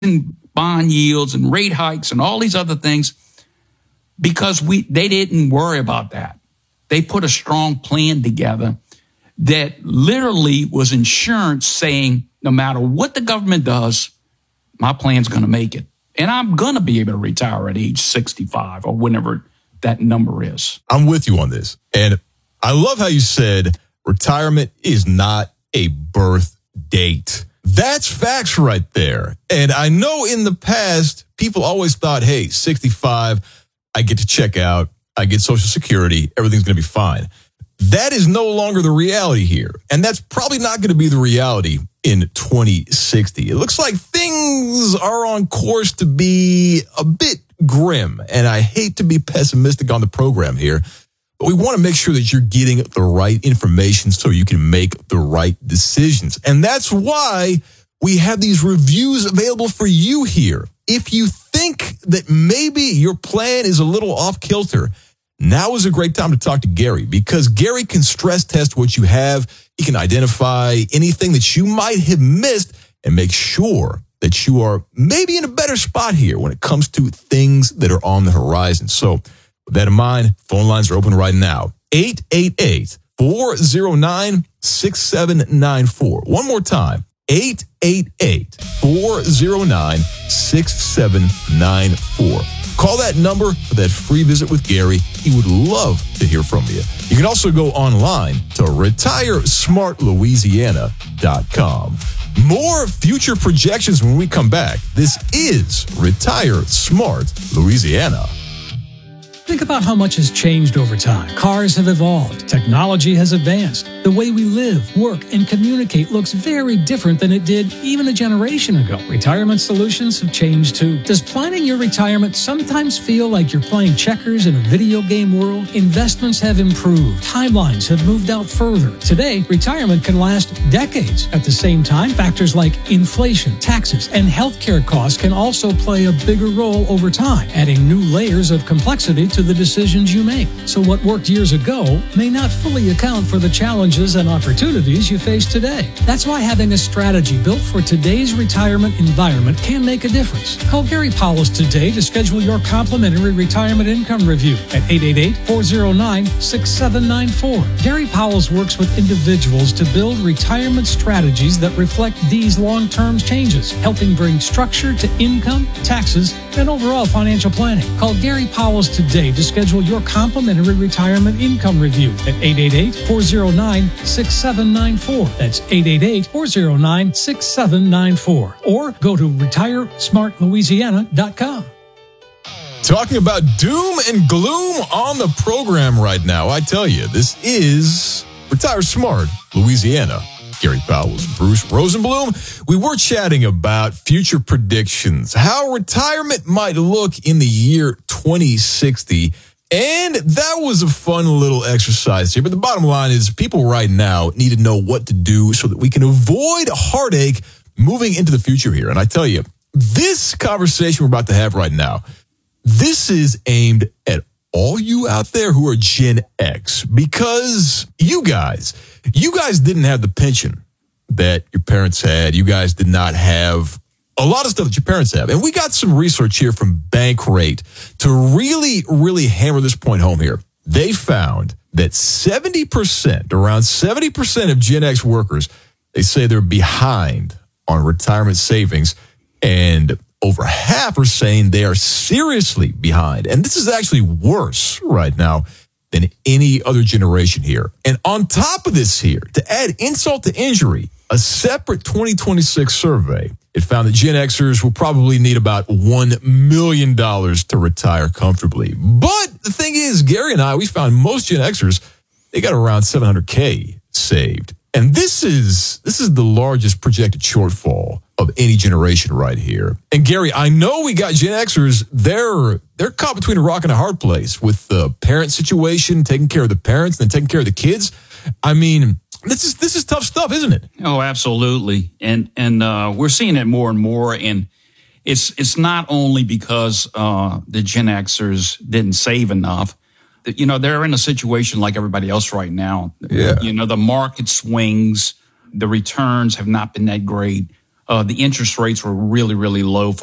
bond yields and rate hikes and all these other things because they didn't worry about that. They put a strong plan together that literally was insurance saying, no matter what the government does, my plan's going to make it. And I'm going to be able to retire at age 65 or whenever that number is. I'm with you on this. And I love how you said retirement is not a birth date. That's facts right there. And I know in the past, people always thought, hey, 65, I get to check out, I get Social Security, everything's going to be fine. That is no longer the reality here. And that's probably not going to be the reality in 2060. It looks like things are on course to be a bit grim. And I hate to be pessimistic on the program here, but we want to make sure that you're getting the right information so you can make the right decisions. And that's why we have these reviews available for you here. If you think that maybe your plan is a little off kilter, now is a great time to talk to Gary because Gary can stress test what you have. He can identify anything that you might have missed and make sure that you are maybe in a better spot here when it comes to things that are on the horizon. So with that in mind, phone lines are open right now. 888-409-6794. One more time. 888-409-6794. Call that number for that free visit with Gary. He would love to hear from you. You can also go online to retiresmartlouisiana.com. More future projections when we come back. This is Retire Smart Louisiana. Think about how much has changed over time. Cars have evolved. Technology has advanced. The way we live, work, and communicate looks very different than it did even a generation ago. Retirement solutions have changed too. Does planning your retirement sometimes feel like you're playing checkers in a video game world? Investments have improved. Timelines have moved out further. Today, retirement can last decades. At the same time, factors like inflation, taxes, and healthcare costs can also play a bigger role over time, adding new layers of complexity to the decisions you make. So what worked years ago may not fully account for the challenges and opportunities you face today. That's why having a strategy built for today's retirement environment can make a difference. Call Gary Powles today to schedule your complimentary retirement income review at 888-409-6794. Gary Powles works with individuals to build retirement strategies that reflect these long-term changes, helping bring structure to income, taxes, and overall financial planning. Call Gary Powles today to schedule your complimentary retirement income review at 888-409-6794. That's 888-409-6794. Or go to retiresmartlouisiana.com. Talking about doom and gloom on the program right now. I tell you, this is Retire Smart Louisiana. Gary Powles, Bruce Rosenblum. We were chatting about future predictions, how retirement might look in the year 2060. And that was a fun little exercise here. But the bottom line is people right now need to know what to do so that we can avoid heartache moving into the future here. And I tell you, this conversation we're about to have right now, this is aimed at all you out there who are Gen X, because you guys didn't have the pension that your parents had. You guys did not have a lot of stuff that your parents have. And we got some research here from Bankrate to really, really hammer this point home here. They found that 70%, around 70% of Gen X workers, they say they're behind on retirement savings, and over half are saying they are seriously behind. And this is actually worse right now than any other generation here. And on top of this here, to add insult to injury, a separate 2026 survey, it found that Gen Xers will probably need about $1 million to retire comfortably. But the thing is, Gary and I, we found most Gen Xers, they got around $700K saved. And this is the largest projected shortfall of any generation right here. And Gary, I know we got Gen Xers, they're caught between a rock and a hard place with the parent situation, taking care of the parents and then taking care of the kids. I mean, this is tough stuff, isn't it? Oh, absolutely. And we're seeing it more and more. And it's not only because the Gen Xers didn't save enough. You know, they're in a situation like everybody else right now. Yeah. You know, the market swings, the returns have not been that great. the interest rates were really, really low